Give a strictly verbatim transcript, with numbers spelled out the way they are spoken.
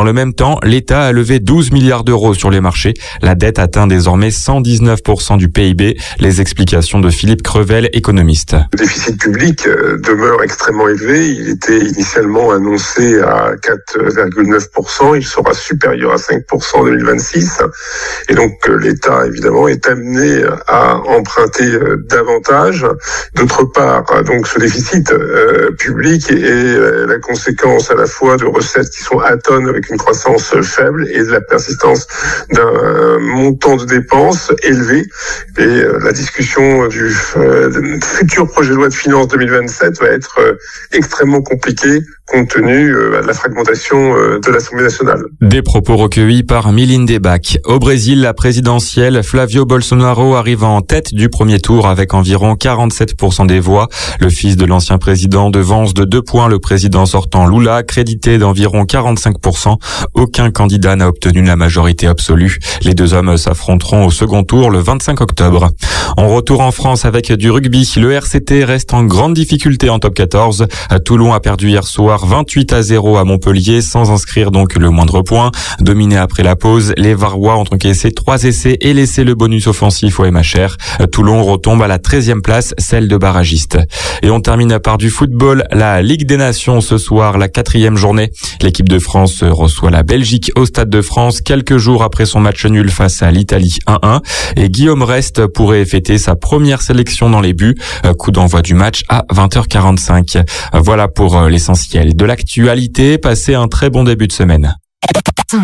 Dans le même temps, l'État a levé douze milliards d'euros sur les marchés. La dette atteint désormais cent dix-neuf pour cent du P I B. Les explications de Philippe Crevel, économiste. Le déficit public demeure extrêmement élevé. Il était initialement annoncé à quatre virgule neuf pour cent. Il sera supérieur à cinq pour cent en deux mille vingt-six. Et donc l'État, évidemment, est amené à emprunter davantage. D'autre part, donc ce déficit euh, public est la conséquence à la fois de recettes qui sont atones avec une croissance faible et de la persistance d'un montant de dépenses élevé. Et euh, la discussion du euh, futur projet de loi de finances deux mille vingt-sept va être euh, extrêmement compliquée compte tenu euh, de la fragmentation euh, de l'Assemblée nationale. Des propos recueillis par Milinde Bach. Au Brésil, la présidentielle, Flavio Bolsonaro arrive en tête du premier tour avec environ quarante-sept pour cent des voix. Le fils de l'ancien président devance de deux points le président sortant Lula, crédité d'environ quarante-cinq pour cent. Aucun candidat n'a obtenu la majorité absolue. Les deux hommes s'affronteront au second tour le vingt-cinq octobre. On retourne en France avec du rugby. Le R C T reste en grande difficulté en top quatorze. Toulon a perdu hier soir vingt-huit à zéro à Montpellier sans inscrire donc le moindre point. Dominé après la pause, les Varois ont encaissé trois essais et laissé le bonus offensif au M H R. Toulon retombe à la treizième place, celle de barragiste. Et on termine par du football, la Ligue des Nations ce soir, la quatrième journée. L'équipe de France reçoit la Belgique au Stade de France quelques jours après son match nul face à l'Italie un un. Et Guillaume Rest pourrait fêter sa première sélection dans les buts. Coup d'envoi du match à vingt heures quarante-cinq. Voilà pour l'essentiel de l'actualité. Passez un très bon début de semaine.